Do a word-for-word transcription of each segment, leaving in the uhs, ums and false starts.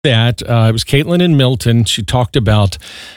that. Uh, it was Caitlin and Milton. She talked about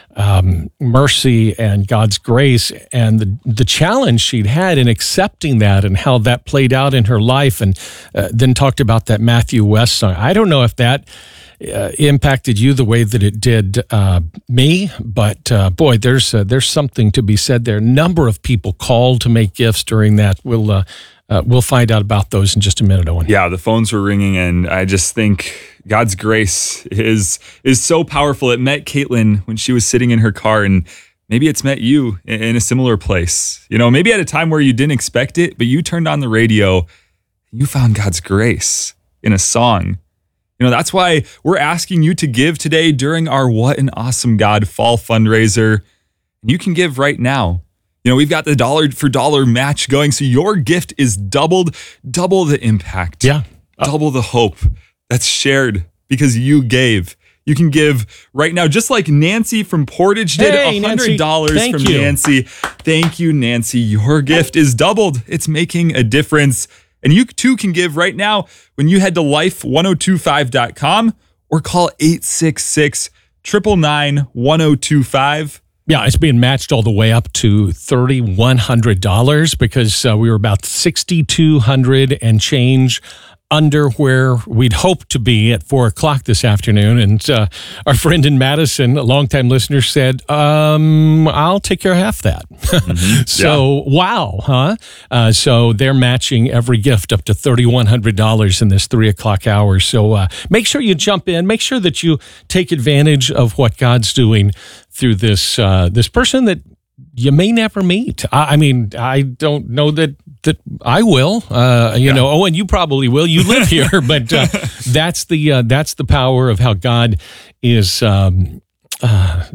um, mercy and God's grace and the, the challenge she'd had in accepting that and how that played out in her life, and uh, then talked about that Matthew West song. I don't know if that uh, impacted you the way that it did uh, me, but uh, boy, there's uh, there's something to be said there. A number of people called to make gifts during that. We'll uh, uh, we'll find out about those in just a minute, Owen. Yeah, the phones were ringing, and I just think God's grace is is so powerful. It met Caitlin when she was sitting in her car, and maybe it's met you in a similar place. You know, maybe at a time where you didn't expect it, but you turned on the radio, you found God's grace in a song. You know, that's why we're asking you to give today during our What an Awesome God Fall fundraiser. And you can give right now. You know, we've got the dollar for dollar match going, so your gift is doubled, double the impact. Yeah. Uh, double the hope that's shared because you gave. You can give right now, just like Nancy from Portage did, Hey, one hundred dollars Nancy. from Thank you. Nancy. Thank you, Nancy. Your gift is doubled. It's making a difference. And you too can give right now when you head to life one oh two five dot com or call eight six six, nine nine nine, one oh two five. Yeah, it's being matched all the way up to three thousand one hundred dollars because uh, we were about six thousand two hundred dollars and change under where we'd hoped to be at four o'clock this afternoon. And uh, our friend in Madison, a longtime listener, said, um, I'll take care of half that. Mm-hmm. So, yeah. Wow, huh? Uh, so they're matching every gift up to three thousand one hundred dollars in this three o'clock hour. So uh, make sure you jump in. Make sure that you take advantage of what God's doing through this uh, this person that you may never meet. I, I mean, I don't know that that I will. Uh, you yeah. know, oh, and you probably will. You live here, but uh, that's the uh, that's the power of how God is um, uh,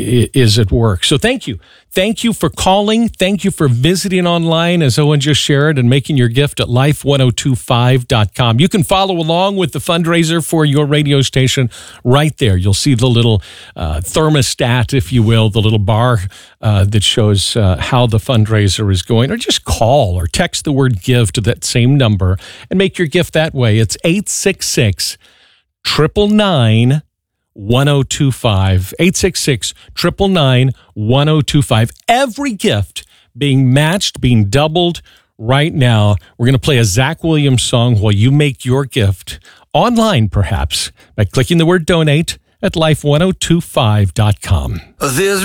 is at work. So thank you. Thank you for calling. Thank you for visiting online, as Owen just shared, and making your gift at life one oh two five dot com. You can follow along with the fundraiser for your radio station right there. You'll see the little uh, thermostat, if you will, the little bar uh, that shows uh, how the fundraiser is going, or just call or text the word give to that same number and make your gift that way. It's eight six six, nine nine nine, one oh two five, eight six six, nine nine nine, one oh two five. Every gift being matched, being doubled right now. We're going to play a Zach Williams song while you make your gift online, perhaps, by clicking the word donate at life one oh two five dot com. There's